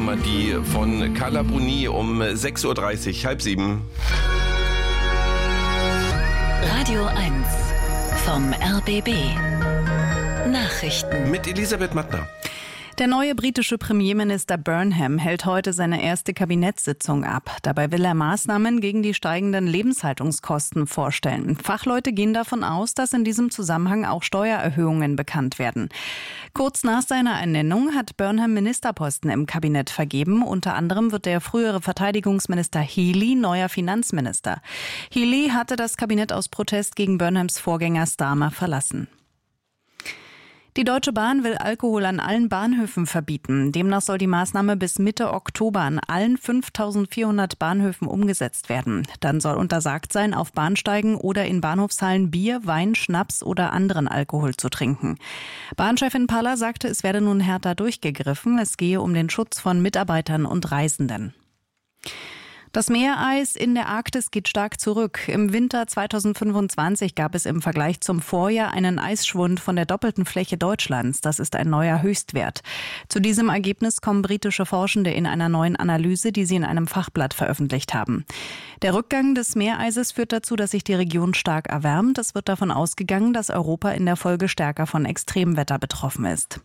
die von Carla Bruni um 6.30 Uhr, 6:30. Radio 1 vom RBB. Nachrichten Mit Elisabeth Mattner. Der neue britische Premierminister Burnham hält heute seine erste Kabinettssitzung ab. Dabei will er Maßnahmen gegen die steigenden Lebenshaltungskosten vorstellen. Fachleute gehen davon aus, dass in diesem Zusammenhang auch Steuererhöhungen bekannt werden. Kurz nach seiner Ernennung hat Burnham Ministerposten im Kabinett vergeben. Unter anderem wird der frühere Verteidigungsminister Healey neuer Finanzminister. Healey hatte das Kabinett aus Protest gegen Burnhams Vorgänger Starmer verlassen. Die Deutsche Bahn will Alkohol an allen Bahnhöfen verbieten. Demnach soll die Maßnahme bis Mitte Oktober an allen 5.400 Bahnhöfen umgesetzt werden. Dann soll untersagt sein, auf Bahnsteigen oder in Bahnhofshallen Bier, Wein, Schnaps oder anderen Alkohol zu trinken. Bahnchefin Paller sagte, es werde nun härter durchgegriffen. Es gehe um den Schutz von Mitarbeitern und Reisenden. Das Meereis in der Arktis geht stark zurück. Im Winter 2025 gab es im Vergleich zum Vorjahr einen Eisschwund von der doppelten Fläche Deutschlands. Das ist ein neuer Höchstwert. Zu diesem Ergebnis kommen britische Forschende in einer neuen Analyse, die sie in einem Fachblatt veröffentlicht haben. Der Rückgang des Meereises führt dazu, dass sich die Region stark erwärmt. Es wird davon ausgegangen, dass Europa in der Folge stärker von Extremwetter betroffen ist.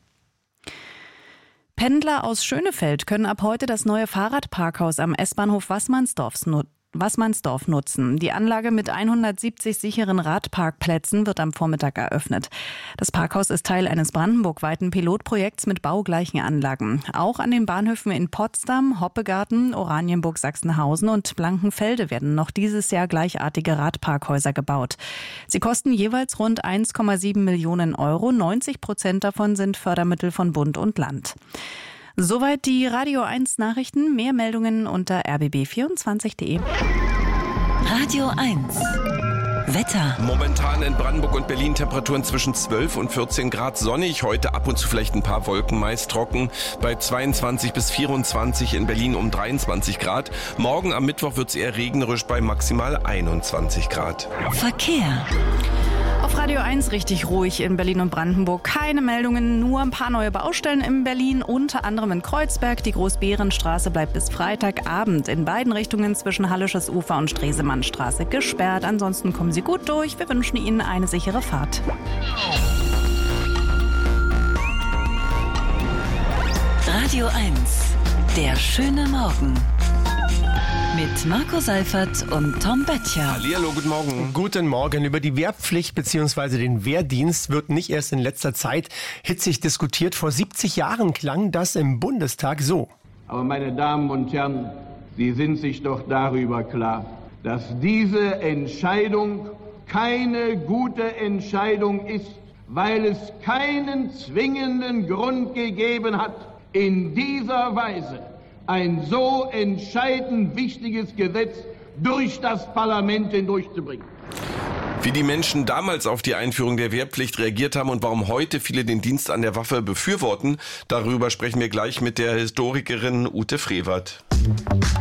Pendler aus Schönefeld können ab heute das neue Fahrradparkhaus am S-Bahnhof Waßmannsdorf nutzen. Die Anlage mit 170 sicheren Radparkplätzen wird am Vormittag eröffnet. Das Parkhaus ist Teil eines brandenburgweiten Pilotprojekts mit baugleichen Anlagen. Auch an den Bahnhöfen in Potsdam, Hoppegarten, Oranienburg, Sachsenhausen und Blankenfelde werden noch dieses Jahr gleichartige Radparkhäuser gebaut. Sie kosten jeweils rund 1,7 Millionen Euro. 90% davon sind Fördermittel von Bund und Land. Soweit die Radio 1 Nachrichten. Mehr Meldungen unter rbb24.de. Radio 1 Wetter. Momentan in Brandenburg und Berlin Temperaturen zwischen 12 und 14 Grad sonnig. Heute ab und zu vielleicht ein paar Wolken, meist trocken. Bei 22 bis 24 in Berlin um 23 Grad. Morgen am Mittwoch wird es eher regnerisch bei maximal 21 Grad. Verkehr. Auf Radio 1 richtig ruhig in Berlin und Brandenburg. Keine Meldungen, nur ein paar neue Baustellen in Berlin, unter anderem in Kreuzberg. Die Großbärenstraße bleibt bis Freitagabend in beiden Richtungen zwischen Hallisches Ufer und Stresemannstraße gesperrt. Ansonsten kommen Sie gut durch. Wir wünschen Ihnen eine sichere Fahrt. Radio 1, der schöne Morgen. Mit Marco Seifert und Tom Böttcher. Hallihallo, guten Morgen. Guten Morgen. Über die Wehrpflicht bzw. den Wehrdienst wird nicht erst in letzter Zeit hitzig diskutiert. Vor 70 Jahren klang das im Bundestag so. Aber meine Damen und Herren, Sie sind sich doch darüber klar, dass diese Entscheidung keine gute Entscheidung ist, weil es keinen zwingenden Grund gegeben hat, in dieser Weise ein so entscheidend wichtiges Gesetz durch das Parlament hindurchzubringen. Wie die Menschen damals auf die Einführung der Wehrpflicht reagiert haben und warum heute viele den Dienst an der Waffe befürworten, darüber sprechen wir gleich mit der Historikerin Ute Frevert.